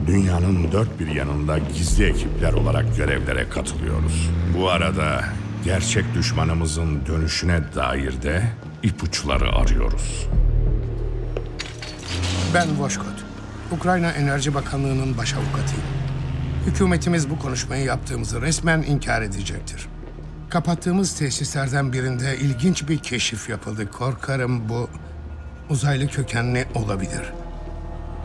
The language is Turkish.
Dünyanın dört bir yanında gizli ekipler olarak görevlere katılıyoruz. Bu arada gerçek düşmanımızın dönüşüne dair de ipuçları arıyoruz. Ben Voşkot. Ukrayna Enerji Bakanlığı'nın baş avukatıyım. Hükümetimiz bu konuşmayı yaptığımızı resmen inkar edecektir. Kapattığımız tesislerden birinde ilginç bir keşif yapıldı. Korkarım bu uzaylı kökenli olabilir.